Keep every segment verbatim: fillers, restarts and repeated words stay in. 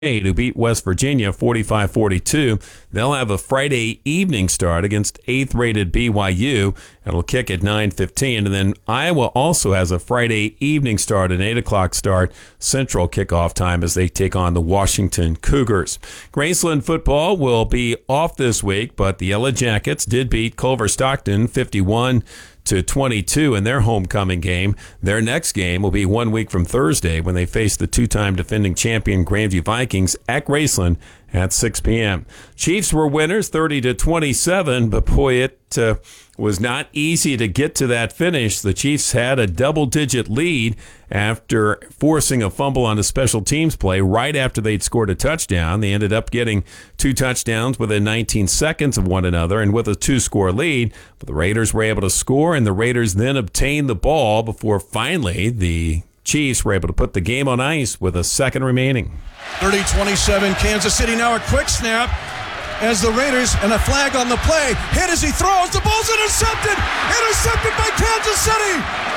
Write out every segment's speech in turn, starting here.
State, who beat West Virginia forty-five forty-two. They'll have a Friday evening start against eighth-rated B Y U. It'll kick at nine fifteen. And then Iowa also has a Friday evening start, an eight o'clock start, Central kickoff time as they take on the Washington Cougars. Graceland football will be off this week, but the Yellow Jackets did beat Culver Stockton fifty-one to twenty-two in their homecoming game. Their next game will be one week from Thursday when they face the two-time defending champion Grandview Vikings at Graceland at six p.m. Chiefs were winners thirty to twenty-seven, but boy, it uh, was not easy to get to that finish. The Chiefs had a double-digit lead after forcing a fumble on a special teams play right after they'd scored a touchdown. They ended up getting two touchdowns within nineteen seconds of one another and with a two-score lead. But the Raiders were able to score, and the Raiders then obtained the ball before finally the Chiefs were able to put the game on ice with a second remaining. thirty twenty-seven, Kansas City. Now a quick snap as the Raiders, and a flag on the play. Hit as he throws. The ball's intercepted. Intercepted by Kansas City.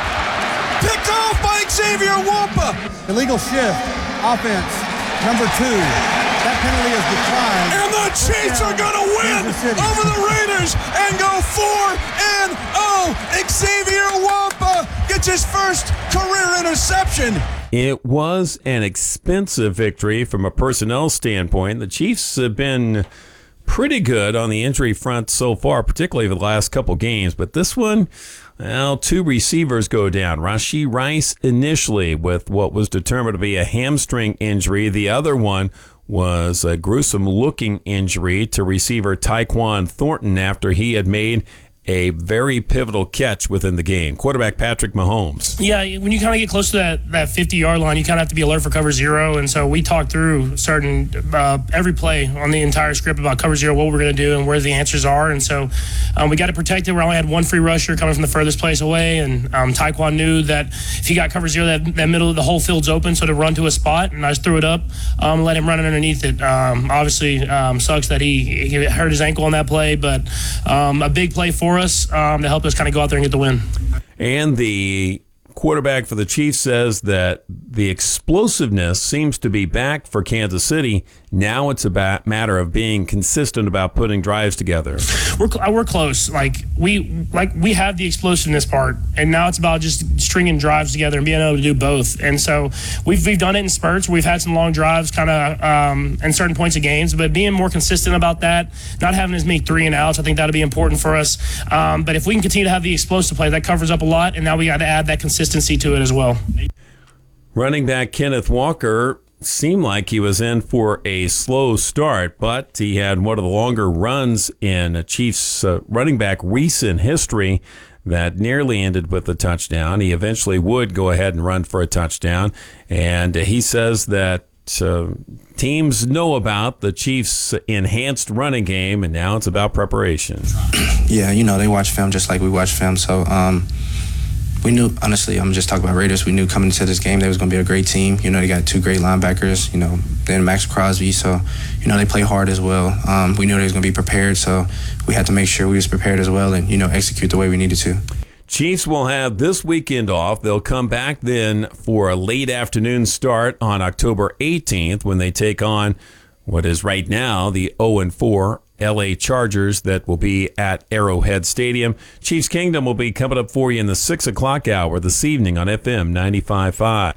Picked off by Xavier Wampa. Illegal shift. Offense. Number two. That penalty is declined. And the Chiefs are going to win over the Raiders and go four and oh. Xavier Wampa gets his first career interception. It was an expensive victory from a personnel standpoint. The Chiefs have been pretty good on the injury front so far, particularly the last couple games. But this one, well, two receivers go down. Rashee Rice initially with what was determined to be a hamstring injury. The other one was a gruesome-looking injury to receiver Tyquan Thornton after he had made a very pivotal catch within the game. Quarterback Patrick Mahomes. Yeah, when you kind of get close to that that fifty-yard line, you kind of have to be alert for cover zero. And so we talked through certain uh, every play on the entire script about cover zero, what we're going to do and where the answers are. And so um, we got to protect it. We only had one free rusher coming from the furthest place away. And um, Tyquan knew that if he got cover zero, that, that middle of the whole field's open, so to run to a spot. And I just threw it up, um, let him run it underneath it. Um, obviously, um, sucks that he, he hurt his ankle on that play, but um, a big play for us um, to help us kind of go out there and get the win. And the quarterback for the Chiefs says that the explosiveness seems to be back for Kansas City. Now it's a matter of being consistent about putting drives together. We're we're close. Like we like we have the explosiveness part, and now it's about just stringing drives together and being able to do both. And so we've we've done it in spurts. We've had some long drives, kind of um, in certain points of games, but being more consistent about that, not having as many three and outs, I think that'll be important for us. Um, but if we can continue to have the explosive play, that covers up a lot, and now we got to add that consistency to it as well. Running back Kenneth Walker seemed like he was in for a slow start, but he had one of the longer runs in Chiefs uh, running back recent history that nearly ended with a touchdown. He eventually would go ahead and run for a touchdown, and he says that uh, teams know about the Chiefs' enhanced running game, and now it's about preparation. Yeah, you know, they watch film just like we watch film, so um we knew, honestly, I'm just talking about Raiders, we knew coming into this game they was going to be a great team. You know, they got two great linebackers, you know, then Max Crosby, so, you know, they play hard as well. Um, we knew they was going to be prepared, so we had to make sure we was prepared as well and, you know, execute the way we needed to. Chiefs will have this weekend off. They'll come back then for a late afternoon start on October eighteenth when they take on what is right now the oh and four L A Chargers that will be at Arrowhead Stadium. Chiefs Kingdom will be coming up for you in the six o'clock hour this evening on F M ninety-five point five.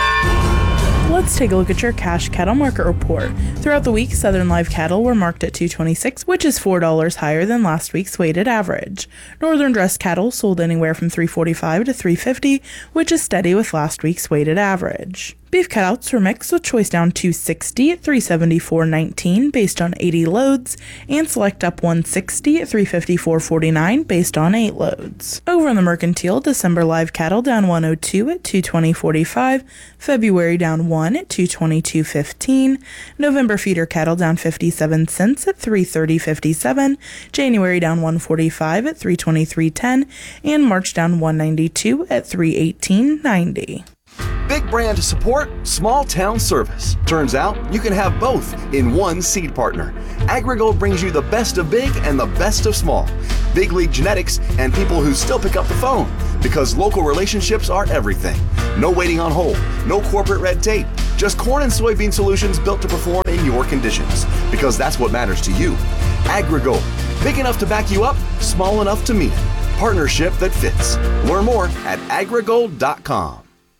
Let's take a look at your cash cattle market report. Throughout the week, Southern live cattle were marked at two twenty-six, which is four dollars higher than last week's weighted average. Northern dressed cattle sold anywhere from three forty-five to three fifty, which is steady with last week's weighted average. Beef cutouts were mixed with choice down two sixty at three seventy-four nineteen based on eighty loads, and select up one sixty at three fifty-four forty-nine based on eight loads. Over on the mercantile, December live cattle down one oh two at two twenty forty-five, February down one at two twenty-two fifteen, November feeder cattle down fifty-seven cents at three thirty fifty-seven, January down one forty-five at three twenty-three ten, and March down one ninety-two at three eighteen ninety. Big brand support, small town service. Turns out you can have both in one seed partner. AgriGold brings you the best of big and the best of small. Big league genetics and people who still pick up the phone. Because local relationships are everything. No waiting on hold, no corporate red tape, just corn and soybean solutions built to perform in your conditions. Because that's what matters to you. AgriGold, big enough to back you up, small enough to mean it. Partnership that fits. Learn more at agrigold dot com.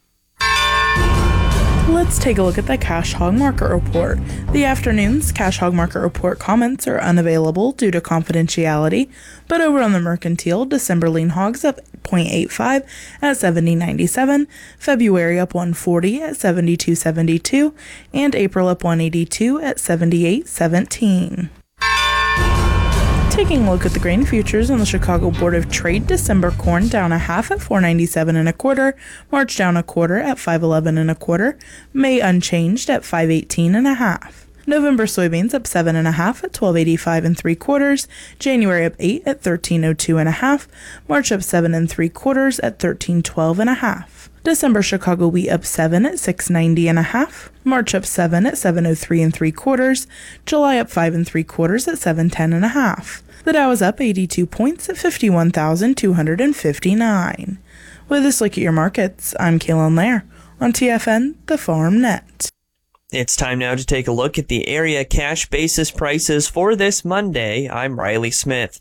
Let's take a look at the Cash Hog Market Report. The afternoon's Cash Hog Market Report comments are unavailable due to confidentiality, but over on the Mercantile, December lean hogs up zero point eight five at seventy ninety-seven, February up one forty at seventy-two seventy-two, and April up one eighty-two at seventy-eight seventeen. Taking a look at the grain futures on the Chicago Board of Trade, December corn down a half at four ninety-seven and a quarter, March down a quarter at five eleven and a quarter, May unchanged at five eighteen and a half. November soybeans up seven and a half at twelve eighty-five and three quarters, January up eight at thirteen oh two and a half, March up seven and three quarters at thirteen twelve and a half. December Chicago wheat up seven at six ninety and a half, March up seven at seven oh three and three quarters, July up five and three quarters at seven ten and a half. The Dow is up eighty-two points at fifty-one thousand two hundred fifty-nine. With this look at your markets, I'm Kaylin Lair on T F N, the Farm Net. It's time now to take a look at the area cash basis prices for this Monday. I'm Riley Smith.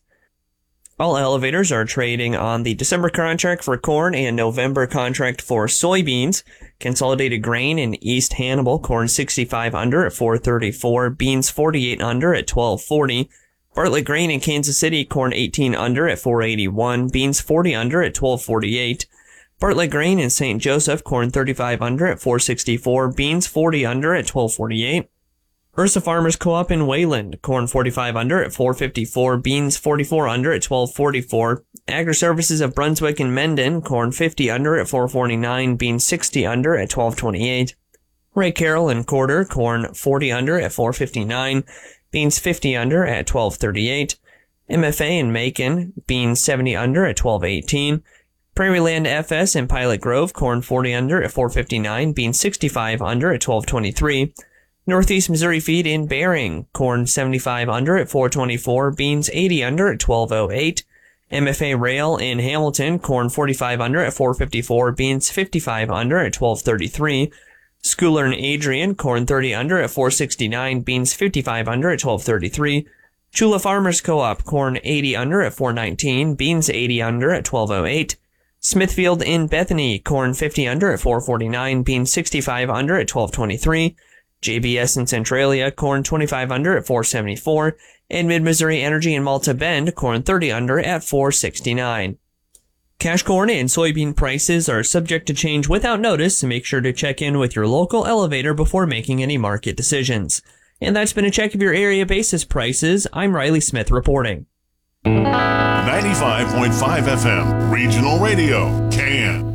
All elevators are trading on the December contract for corn and November contract for soybeans. Consolidated grain in East Hannibal, corn sixty-five under at four thirty-four, beans forty-eight under at twelve forty. Bartlett grain in Kansas City, corn eighteen under at four eighty-one, beans forty under at twelve forty-eight. Bartlett grain in Saint Joseph, corn thirty-five under at four sixty-four, beans forty under at twelve forty-eight. Ursa Farmers Co-op in Wayland, corn forty-five under at four fifty-four, beans forty-four under at twelve forty-four. Agri-Services of Brunswick and Mendon, corn fifty under at four forty-nine, beans sixty under at twelve twenty-eight. Ray Carroll and Quarter, corn forty under at four fifty-nine, beans fifty under at twelve thirty-eight. M F A in Macon, beans seventy under at twelve eighteen. Prairieland F S in Pilot Grove, corn forty under at four fifty-nine, beans sixty-five under at twelve twenty-three. Northeast Missouri Feed in Bering, corn seventy-five under at four twenty-four, beans eighty under at twelve oh eight. M F A Rail in Hamilton, corn forty-five under at four fifty-four, beans fifty-five under at twelve thirty-three. Schooler and Adrian, corn thirty under at four sixty-nine, beans fifty-five under at twelve thirty-three. Chula Farmers Co-op, corn eighty under at four nineteen, beans eighty under at twelve oh eight. Smithfield in Bethany, corn fifty under at four forty-nine, beans sixty-five under at twelve twenty-three. J B S in Centralia, corn twenty-five under at four seventy-four, and Mid-Missouri Energy in Malta Bend, corn thirty under at four sixty-nine. Cash corn and soybean prices are subject to change without notice, so make sure to check in with your local elevator before making any market decisions. And that's been a check of your area basis prices. I'm Riley Smith reporting. ninety-five point five F M, Regional Radio, Can.